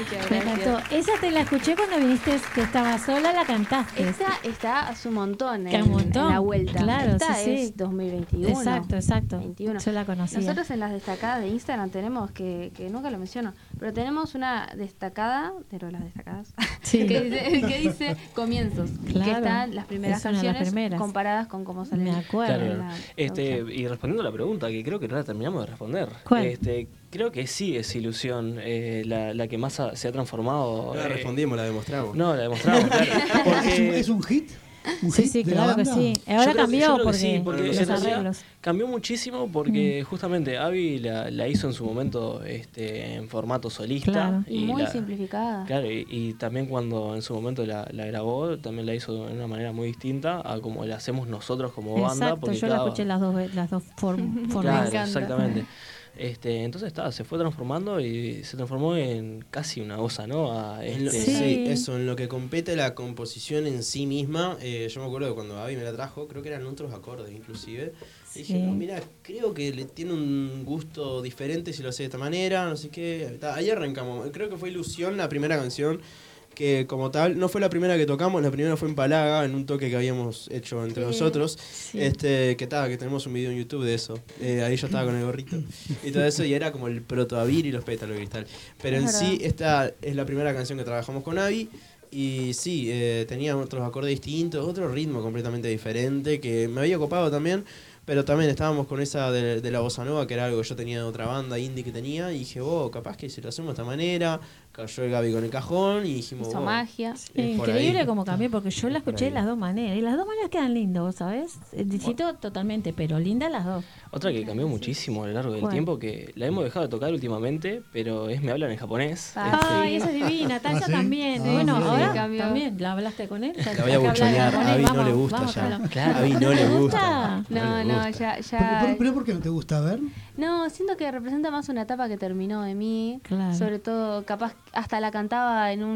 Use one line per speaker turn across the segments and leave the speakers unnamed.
Muchas
Me
gracias.
encantó. Esa te la escuché cuando viniste, que estaba sola, la cantaste.
Esta está hace un montón,
Que
en,
un montón.
en la vuelta.
Claro,
Esta
sí,
es
sí.
2021.
Exacto.
21.
Yo la conocía.
Nosotros en las destacadas de Instagram tenemos, que nunca lo menciono, pero tenemos una destacada, pero las destacadas,
Sí.
que dice comienzos.
Claro.
Que están las primeras
Es una de las
canciones
primeras.
comparadas con cómo salen.
Me acuerdo.
en
Claro.
la producción.
Y respondiendo a la pregunta, que creo que no la terminamos de responder.
¿Cuál?
Creo que sí es Ilusión la que más se ha transformado.
No la respondimos, la demostramos.
No, la demostramos, claro. Porque
¿Es un hit? ¿Un
Sí,
hit
sí,
de la
claro que
banda?
sí. Ahora
Yo creo
cambió
que
porque,
sí, porque
los
en realidad
arreglos.
cambió muchísimo porque justamente Abby la hizo en su momento en formato solista.
Claro.
Y muy
la-
simplificada.
Claro, y también cuando en su momento la grabó, también la hizo de una manera muy distinta a como la hacemos nosotros como banda.
Exacto,
Porque
yo la escuché las dos formas.
Claro,
encanta.
exactamente. Entonces se fue transformando y se transformó en casi una bossa nova.
Sí.
Eso, en lo que compete la composición en sí misma. Yo me acuerdo de cuando Abby me la trajo, creo que eran otros acordes inclusive. Y dije, no, mira, creo que le tiene un gusto diferente si lo hace de esta manera, no sé qué. Ahí arrancamos. Creo que fue Ilusión la primera canción que como tal, no fue la primera que tocamos, la primera fue en Palaga, en un toque que habíamos hecho entre nosotros,
Sí.
que tenemos un video en YouTube de eso, ahí yo estaba con el gorrito y todo eso, y era como el proto Avir y los pétalos de cristal, pero
Es
en
verdad.
sí esta es la primera canción que trabajamos con Abby, y sí, tenía otros acordes distintos, otro ritmo completamente diferente, que me había copado también. Pero también estábamos con esa de la bossa nova, que era algo que yo tenía de otra banda indie que tenía, y dije, capaz que si lo hacemos de esta manera, cayó el Gaby con el cajón, y dijimos,
Hizo magia.
es por
Increíble
ahí.
como cambió, porque yo la
Es por
escuché de
ahí.
las dos maneras. Y las dos maneras quedan lindas, ¿vos sabés? Distinto totalmente, pero lindas las dos.
Otra que cambió muchísimo a lo largo del
¿Cuál?
tiempo, que la hemos dejado de tocar últimamente, pero Me hablan en japonés.
Ay, esa es divina, Taya
¿sí?
también.
Ah,
bueno,
mira.
ahora
Sí, cambió.
también, ¿la hablaste con él?
La voy a buchonear, a Abby no le gusta ya.
Claro.
A Abby no le gusta.
No,
le
no,
gusta.
ya.
¿Pero por qué no te gusta? A ver.
No, siento que representa más una etapa que terminó de mí.
Claro.
Sobre todo, capaz, hasta la cantaba en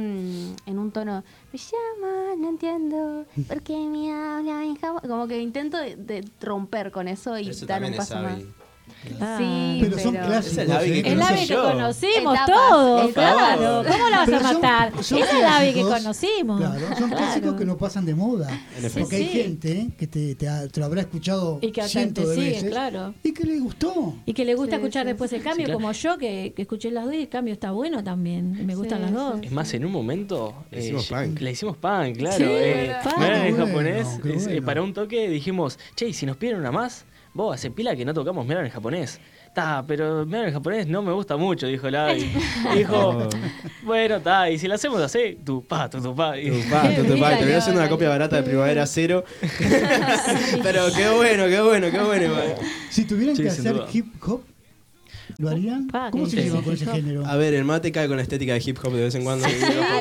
un tono. Me llama, no entiendo, ¿por qué me habla en Japón? Como que intento de romper con eso y
Eso
dar un
también es
paso más.
Abby.
Ah.
Sí,
Pero son clásicos.
Esa es la Abby que
Es la
conocí
Abby que
yo.
conocimos
Etapas,
todos,
etapas.
claro. ¿Cómo la vas
Pero
a matar?
son
Esa es la Abby que
clásicos,
conocimos.
Claro, son clásicos que no pasan de moda.
En efecto.
Porque hay
Sí.
gente que te lo habrá escuchado
Y que hasta
cientos
te
de
sigue,
veces
claro.
y que le gustó.
Y que le gusta
Sí,
escuchar
sí,
después el cambio,
claro.
como yo, que escuché las dos y el cambio está bueno también. Me gustan
Sí,
las dos.
sí.
Es más, en un momento
Le hicimos punk.
le hicimos punk, claro.
Sí,
Me hablan en
Qué
japonés.
bueno, qué bueno.
Para un toque dijimos, che, y si nos piden una más, vos hace pila que no tocamos Me hablan en japonés. Pero Me hablan en japonés no me gusta mucho, dijo la Abby. Y dijo, bueno, y si la hacemos así, tu pa. Y-
Tu pa, terminó siendo una copia barata de Primavera Cero. Pero qué bueno igual.
Si tuvieran
Sí,
que
sin
hacer
duda.
hip hop, ¿lo harían?
Pa,
¿Cómo
que
se
sí,
llevan con
hip
ese
hop.
género?
A ver, el mate cae con la estética de hip hop de vez en cuando.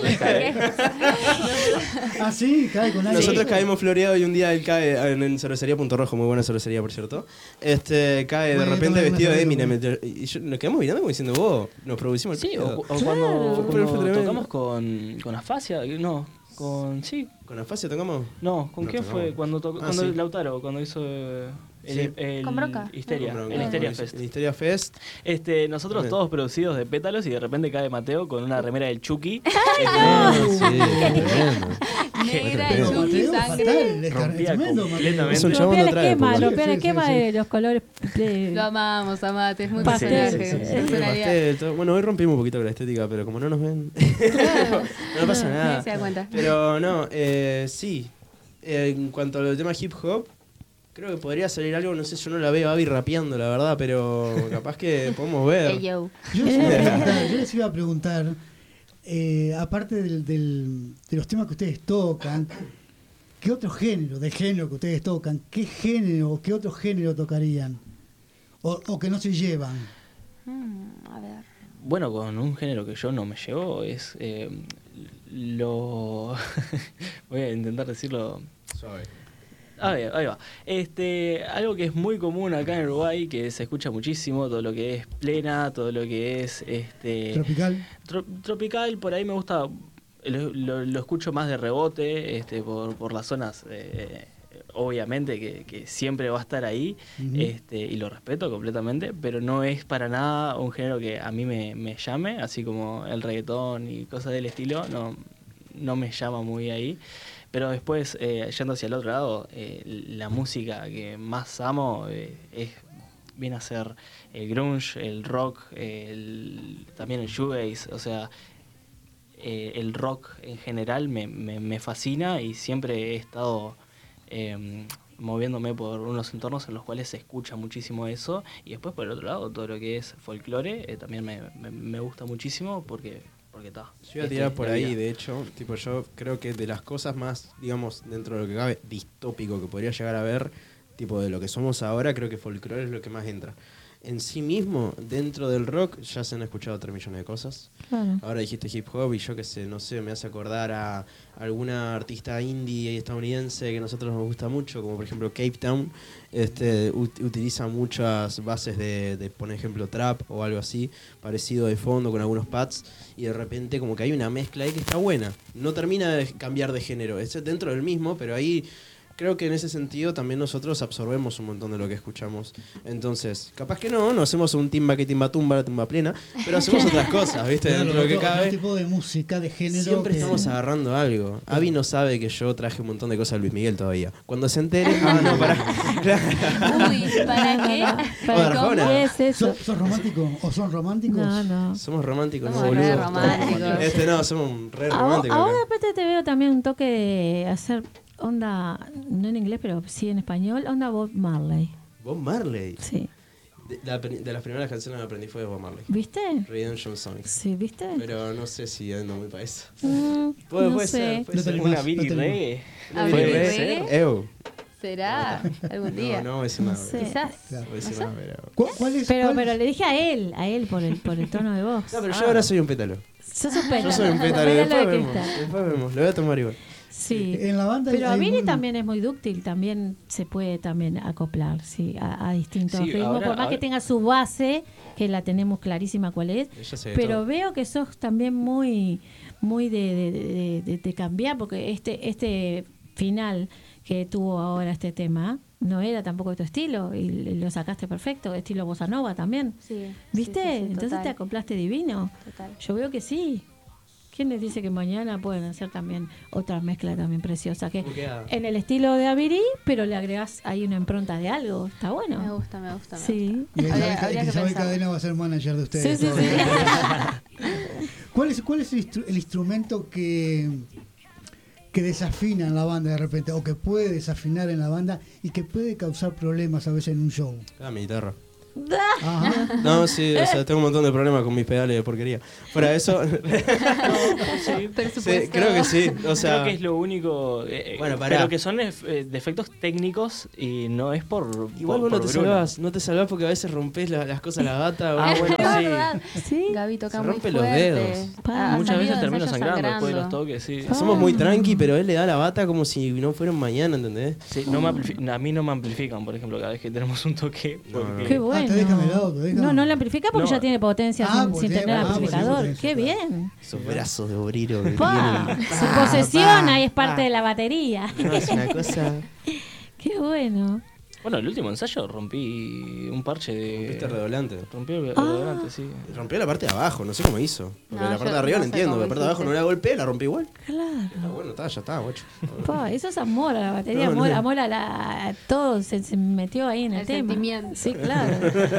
Ah, sí, cae con algo.
Nosotros caemos floreado y un día él cae en cervecería Punto Rojo, muy buena cervecería por cierto. Cae de
Bueno,
repente
también
vestido de
me
Eminem. Y nos quedamos mirando como diciendo, nos producimos el
Sí,
pedo.
o cuando,
Pero fue
cuando
tremendo.
tocamos con Afasia, no, sí,
¿Con la fase tocamos?
no, ¿con
No
quién
tocamos.
fue? Cuando
Sí.
Lautaro, cuando hizo
Sí.
el
Con Broca.
Histeria,
Con
el Histeria
el
Fest.
Histeria Fest.
Nosotros
Bien.
todos producidos de pétalos y de repente cae Mateo con una remera del Chucky.
Sí, tremendo.
Negra,
Pero
chuki,
Mateo,
sangre.
fatal, es
Rompía
tremendo,
completamente.
Mateo.
Es un chabón
Rompía
de
el
otra
esquema,
época.
rompía el
Sí,
esquema
sí, sí.
de los colores.
Lo amamos, Amate, es muy
Pastel.
personaje.
Sí, sí, sí.
Personalidad.
Pastel, todo. Bueno, hoy rompimos un poquito con la estética, pero como no nos ven, no pasa
Nadie
nada.
se da cuenta.
Pero no, sí. En cuanto al tema hip hop, creo que podría salir algo, no sé, yo no la veo a Abby rapeando, la verdad, pero capaz que podemos ver.
Hey, yo.
Yo les iba a preguntar, aparte de los temas que ustedes tocan, ¿qué otro género, del género que ustedes tocan, qué género, qué otro género tocarían? O que no se llevan.
A ver.
Bueno, con un género que yo no me llevo es lo... Voy a intentar decirlo...
Suave.
Ahí va. Algo que es muy común acá en Uruguay, que se escucha muchísimo, todo lo que es plena, todo lo que es
Tropical.
tropical, por ahí me gusta, lo escucho más de rebote, por las zonas obviamente que siempre va a estar ahí,
Ujú.
y lo respeto completamente, pero no es para nada un género que a mí me llame, así como el reggaetón y cosas del estilo, no me llama muy ahí. Pero después, yendo hacia el otro lado, la música que más amo viene a ser el grunge, el rock, también el shoegaze, o sea, el rock en general me fascina y siempre he estado moviéndome por unos entornos en los cuales se escucha muchísimo eso. Y después, por el otro lado, todo lo que es folclore también me gusta muchísimo porque está.
Yo iba a tirar por ahí, de hecho, tipo yo creo que de las cosas más, digamos, dentro de lo que cabe, distópico que podría llegar a ver, tipo de lo que somos ahora, creo que folclore es lo que más entra. En sí mismo, dentro del rock, ya se han escuchado 3 millones de cosas.
Claro.
Ahora dijiste hip hop y yo qué sé, no sé, me hace acordar a alguna artista indie estadounidense que a nosotros nos gusta mucho, como por ejemplo Cape Town, utiliza muchas bases de, por ejemplo, trap o algo así, parecido de fondo con algunos pads, y de repente como que hay una mezcla ahí que está buena. No termina de cambiar de género, es dentro del mismo, pero ahí creo que en ese sentido también nosotros absorbemos un montón de lo que escuchamos. Entonces, capaz que no hacemos un timba que timba tumba, la tumba plena, pero hacemos otras cosas, ¿viste?
Claro,
Dentro de lo que
otro
cabe.
tipo de música, de género.
Siempre
que-
estamos agarrando algo. Avi no sabe que yo traje un montón de cosas de Luis Miguel todavía. Cuando se entere... no, pará.
Uy, ¿para qué?
¿Para
Arjona.
qué es eso?
¿Sos romántico o son románticos?
No.
Somos románticos,
Somos
no,
re
boludo.
románticos.
No, somos re románticos.
Ahora
acá.
después te veo también un toque de hacer onda, no en inglés, pero sí en español, onda Bob Marley.
Bob Marley.
Sí.
De las primeras canciones que aprendí fue de Bob Marley.
¿Viste?
Redemption Songs.
Sí, ¿viste?
Pero no sé si ando muy para eso.
No
Puede
sé.
ser. Puede
No
ser.
te
Una
animás,
Billy
no te
Reggae.
¿A
Puede
Billy
ser.
Reggae?
Ew.
¿Será? ¿Algún día?
No, voy a decir
No
nada.
sé.
Quizás.
Claro.
Voy a decir nada, pero...
¿Cuál es?
Pero
cuál-
le dije a él por el tono de voz.
No, pero yo ahora soy un pétalo.
Sos un pétalo.
Yo soy un pétalo.
Pétalo
Después
de
vemos.
cristal.
Después vemos. Lo voy a tomar igual.
Sí.
En la banda
Pero
hay
Billy
un-
también es muy dúctil, también se puede también acoplar, sí, a distintos
Sí,
ritmos,
ahora-
por más que
ahora-
tenga su base, que la tenemos clarísima cuál es,
Ella se ve
pero
todo.
veo que sos también muy de cambiar, porque este final que tuvo ahora este tema no era tampoco de tu estilo y lo sacaste perfecto, estilo bossa nova también,
Sí.
¿viste?
Sí, sí, sí,
Entonces
total,
te acoplaste divino.
total.
Yo veo que sí. ¿Quién les dice que mañana pueden hacer también otra mezcla también preciosa? Que
¿Cómo queda?
en el estilo de Aviri, pero le agregás ahí una impronta de algo. Está bueno.
Me gusta, me gusta.
Sí.
Y
Habría que
Isabel
pensarlo.
Cadena va a ser manager de ustedes.
Sí, sí, sí.
¿Cuál es el instrumento que desafina en la banda de repente, o que puede desafinar en la banda y que puede causar problemas a veces en un show?
Ah, mi guitarra.
Ajá.
No, sí, o sea, tengo un montón de problemas con mis pedales de porquería. Fuera de eso,
Presupuesto.
sí, creo que sí. O sea,
Creo que es lo único.
Bueno, pará.
pero que son defectos técnicos y no es por.
igual vos
por
no te
Bruno.
salvás. No te salvás porque a veces rompes las cosas a la gata.
Ah, bueno,
Es
sí.
verdad.
Sí.
Gaby toca
Se
muy
rompe
fuerte.
los dedos.
Pa.
Ha
Muchas
salido
veces
de
termino
ensayo
sangrando después de los
sangrando.
toques, sí.
Somos muy tranqui, pero él le da la bata como si no fuera un mañana, ¿entendés?
Sí, a mí no me amplifican, por ejemplo, cada vez que tenemos un toque. porque-
Qué bueno.
te dejan de lado, te dejan.
No la amplifica porque
No.
ya tiene potencia sin
porque
tener
tiene-
amplificador.
pues tiene potencia,
Qué
claro.
bien.
Esos brazos de obrero que
Pa.
tienen.
Su posesión ahí es parte de la batería.
No, es una cosa...
Qué bueno.
Bueno, el último ensayo rompí un parche de.
Este redoblante.
Rompí el
Ah.
redolante, sí.
Rompió la parte de abajo, no sé cómo hizo. Porque
No,
la parte
yo
de arriba
no
no
sé
entiendo,
cómo
la parte de abajo no
hiciste.
la golpeé, la rompí igual.
Claro.
Ah, bueno, ya está, guacho.
Pa, eso es amor a la batería,
No,
amor,
no.
amor a todo, se metió ahí en el
El
tema.
sentimiento.
Sí, claro.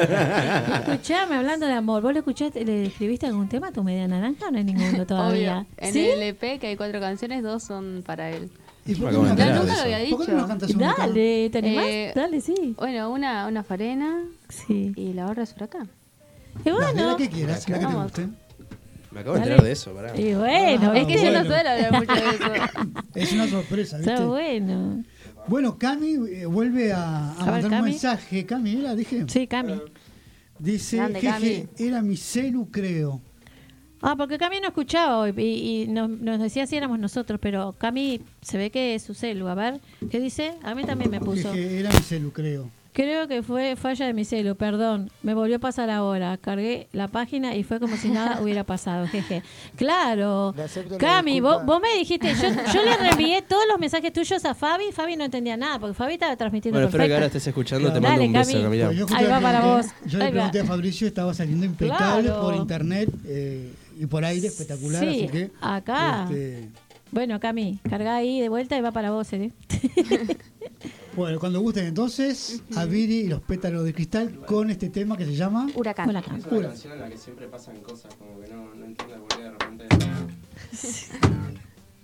Escuchame, hablando de amor, ¿vos le escuchaste, le escribiste algún tema a tu media naranja o no hay ninguno todavía?
Obvio. En
¿Sí?
el EP, que hay 4 canciones, 2 son para él.
¿Y por
Me
qué
acabo
no
de
No,
enterar
cantas-
nunca lo había
¿Por qué no
dicho.
cantas una canción?
Dale, ¿te animás?
Eh,
Dale, sí.
Bueno, una farena
Sí.
y la otra es huracán.
Y
Dale,
bueno,
la que quieras, la que te
Vamos.
guste.
Me acabo de
Dale.
enterar de eso, pará.
y bueno,
Es que yo
bueno.
no suelo hablar mucho de eso.
Es una sorpresa, ¿viste?
está bueno.
Bueno, Cami vuelve a
ver,
mandar un
Cami.
mensaje. Cami, ¿era? Dije.
Sí, Cami.
Dice,
Grande,
jeje,
Cami.
era mi celu, creo.
Ah, porque Cami no escuchaba hoy y nos decía si éramos nosotros, pero Cami se ve que es su celu. A ver, ¿qué dice? A mí también me puso.
Jeje, era mi celu, creo.
Creo que fue falla de mi celu, perdón. Me volvió a pasar ahora. Cargué la página y fue como si nada hubiera pasado. Jeje. Claro.
Le acepto la
Cami,
disculpa.
vos me dijiste, yo le reenvié todos los mensajes tuyos a Fabi. Fabi no entendía nada, porque Fabi estaba transmitiendo
Bueno, espero que
perfecto.
ahora estés escuchando. Te
Claro.
mando un
Dale,
beso,
Cami.
Camila.
Pues yo justo
Ahí va
le
para
pregunté-
vos.
Yo le
Ahí
pregunté
va.
a Fabricio, estaba saliendo impecable
Claro.
por internet y por aire, espectacular.
Sí,
así que,
acá.
este,
Bueno, Cami, cargá ahí de vuelta y va para vos, ¿eh?
bueno, cuando gusten entonces, a Viri y los pétalos de cristal con este tema que se llama
Huracán.
Huracán.
Es una canción en la que siempre pasan cosas como que no entiendo por qué de repente...